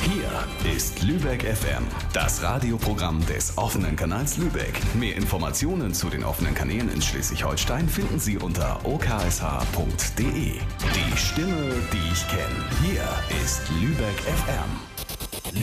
Hier ist Lübeck FM, das Radioprogramm des offenen Kanals Lübeck. Mehr Informationen zu den offenen Kanälen in Schleswig-Holstein finden Sie unter oksh.de. Die Stimme, die ich kenne. Hier ist Lübeck FM.